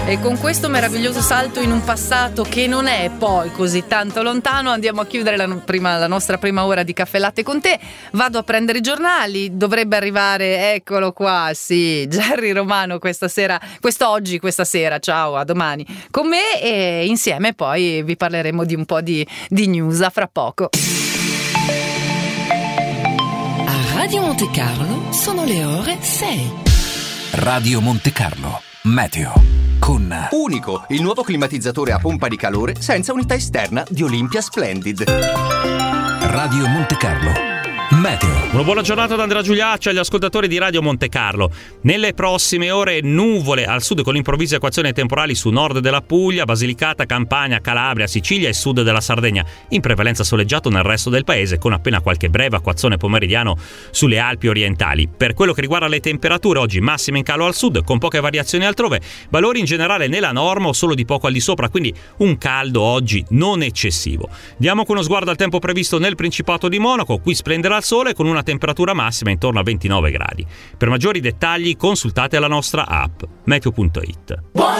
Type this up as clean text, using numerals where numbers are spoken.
E con questo meraviglioso salto in un passato che non è poi così tanto lontano andiamo a chiudere la nostra prima ora di Caffè Latte con te. Vado a prendere i giornali, dovrebbe arrivare, eccolo qua, sì, Gerry Romano questa sera, questa sera, ciao, a domani con me, e insieme poi vi parleremo di un po' di news a fra poco. A Radio Monte Carlo sono le ore 6. Radio Monte Carlo Meteo con Unico, il nuovo climatizzatore a pompa di calore senza unità esterna di Olympia Splendid. Radio Monte Carlo Meteo. Una buona giornata da Andrea Giuliacci agli ascoltatori di Radio Monte Carlo. Nelle prossime ore nuvole al sud con improvvise equazioni temporali su nord della Puglia, Basilicata, Campania, Calabria, Sicilia e sud della Sardegna. In prevalenza soleggiato nel resto del paese con appena qualche breve acquazzone pomeridiano sulle Alpi orientali. Per quello che riguarda le temperature, oggi massime in calo al sud con poche variazioni altrove, valori in generale nella norma o solo di poco al di sopra, quindi un caldo oggi non eccessivo. Diamo con uno sguardo al tempo previsto nel Principato di Monaco. Qui splenderà il sole con una temperatura massima intorno a 29 gradi. Per maggiori dettagli consultate la nostra app meteo.it.